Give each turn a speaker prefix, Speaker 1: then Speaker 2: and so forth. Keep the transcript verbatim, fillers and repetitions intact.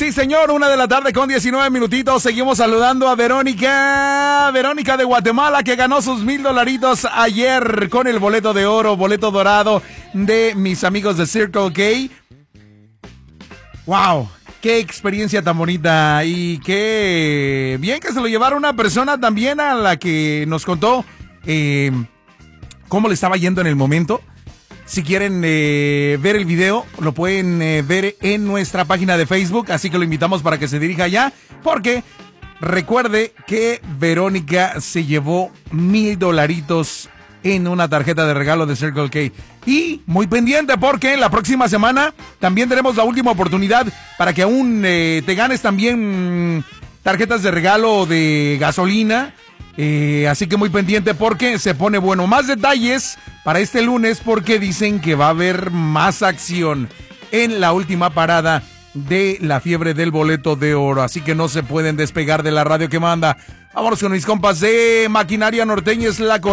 Speaker 1: Sí, señor, una de la tarde con diecinueve minutitos. Seguimos saludando a Verónica, Verónica de Guatemala, que ganó sus mil dolaritos ayer con el boleto de oro, boleto dorado de mis amigos de Circle K. ¡Wow! ¡Qué experiencia tan bonita! Y qué bien que se lo llevara una persona también a la que nos contó eh, cómo le estaba yendo en el momento. Si quieren eh, ver el video, lo pueden eh, ver en nuestra página de Facebook, así que lo invitamos para que se dirija allá, porque recuerde que Verónica se llevó mil dolaritos en una tarjeta de regalo de Circle K. Y muy pendiente, porque la próxima semana también tenemos la última oportunidad para que aún eh, te ganes también mmm, tarjetas de regalo de gasolina. Eh, así que muy pendiente porque se pone bueno. Más detalles para este lunes, porque dicen que va a haber más acción en la última parada de la fiebre del boleto de oro. Así que no se pueden despegar de la radio que manda. Vámonos con mis compas de Maquinaria Norteña, es la